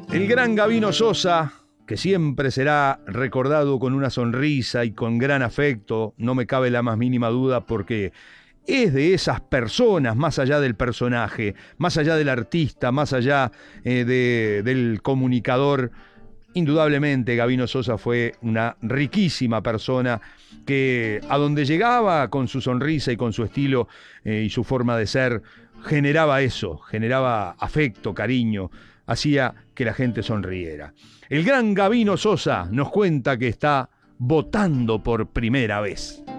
El gran Gabino Sosa, que siempre será recordado con una sonrisa y con gran afecto, no me cabe la más mínima duda, porque es de esas personas, más allá del personaje, más allá del artista, más allá del comunicador. Indudablemente Gabino Sosa fue una riquísima persona que a donde llegaba con su sonrisa y con su estilo y su forma de ser, generaba eso, generaba afecto, cariño, hacía que la gente sonriera. El gran Gabino Sosa nos cuenta que está votando por primera vez.